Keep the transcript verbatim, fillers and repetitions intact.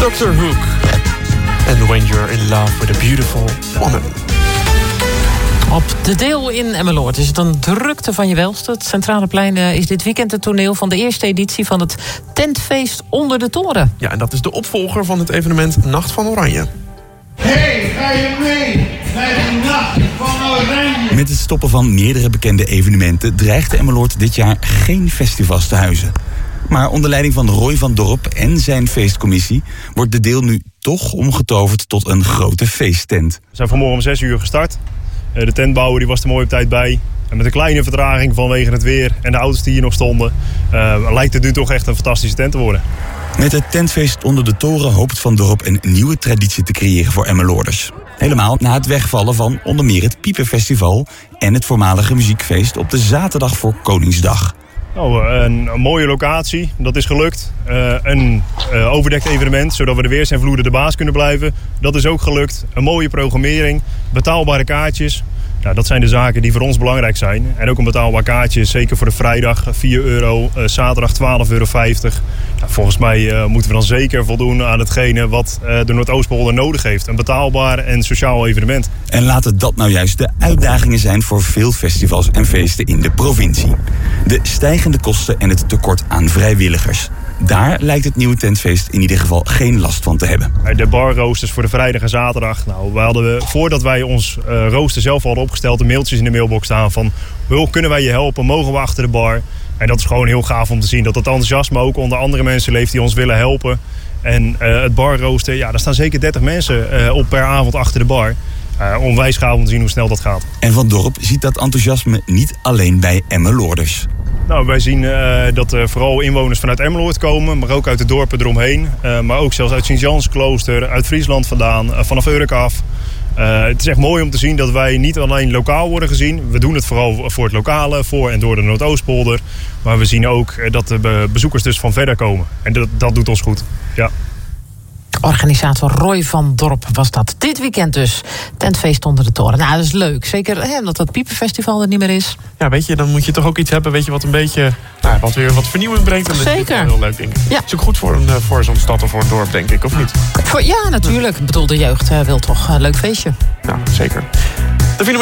doctor Hook. And When You're in Love with a Beautiful Woman. Op de Deel in Emmeloord is het een drukte van je welste. Het Centrale Plein is dit weekend het toneel van de eerste editie van het tentfeest onder de toren. Ja, en dat is de opvolger van het evenement Nacht van Oranje. Hey, ga je mee naar de Nacht van Oranje? Met het stoppen van meerdere bekende evenementen dreigt Emmeloord dit jaar geen festivals te huizen. Maar onder leiding van Roy van Dorp en zijn feestcommissie wordt de Deel nu toch omgetoverd tot een grote feesttent. We zijn vanmorgen om zes uur gestart. De tentbouwer die was er mooi op tijd bij. En met een kleine vertraging vanwege het weer en de auto's die hier nog stonden, uh, lijkt het nu toch echt een fantastische tent te worden. Met het tentfeest onder de toren hoopt Van Dorp een nieuwe traditie te creëren voor Emmeloorders. Helemaal na het wegvallen van onder meer het Piepenfestival en het voormalige muziekfeest op de zaterdag voor Koningsdag. Nou, een, een mooie locatie, dat is gelukt. Uh, een uh, overdekt evenement, zodat we de weers en vloeden de baas kunnen blijven. Dat is ook gelukt. Een mooie programmering, betaalbare kaartjes. Nou, dat zijn de zaken die voor ons belangrijk zijn. En ook een betaalbaar kaartje, zeker voor de vrijdag vier euro, uh, zaterdag twaalf euro vijftig. Nou, volgens mij uh, moeten we dan zeker voldoen aan hetgene wat uh, de Noordoostpolder nodig heeft. Een betaalbaar en sociaal evenement. En laten dat nou juist de uitdagingen zijn voor veel festivals en feesten in de provincie. De stijgende kosten en het tekort aan vrijwilligers. Daar lijkt het nieuwe tentfeest in ieder geval geen last van te hebben. De barroosters voor de vrijdag en zaterdag. Nou, we hadden, voordat wij ons uh, rooster zelf hadden opgesteld, de mailtjes in de mailbox staan van: hoe kunnen wij je helpen? Mogen we achter de bar? En dat is gewoon heel gaaf om te zien. Dat het enthousiasme ook onder andere mensen leeft die ons willen helpen. En uh, het barrooster, ja, daar staan zeker dertig mensen uh, op per avond achter de bar. Uh, onwijs gaaf om te zien hoe snel dat gaat. En Van Dorp ziet dat enthousiasme niet alleen bij Emmeloorders. Nou, wij zien uh, dat er vooral inwoners vanuit Emmeloord komen, maar ook uit de dorpen eromheen. Uh, maar ook zelfs uit Sint-Jansklooster, uit Friesland vandaan, uh, vanaf Urk af. Uh, het is echt mooi om te zien dat wij niet alleen lokaal worden gezien. We doen het vooral voor het lokale, voor en door de Noordoostpolder. Maar we zien ook uh, dat de bezoekers dus van verder komen. En dat, dat doet ons goed, ja. Organisator Roy van Dorp was dat. Dit weekend dus. Tentfeest onder de toren. Nou, dat is leuk. Zeker hè, omdat dat Piepenfestival er niet meer is. Ja, weet je, dan moet je toch ook iets hebben, weet je, wat een beetje, nou, wat weer wat vernieuwend brengt. En Zeker. Dat is heel leuk, denk ik. Ja. Het is ook goed voor, een, voor zo'n stad of voor een dorp, denk ik, of niet? Voor, ja, natuurlijk. Ik bedoel, de jeugd uh, wil toch een leuk feestje. Ja, zeker.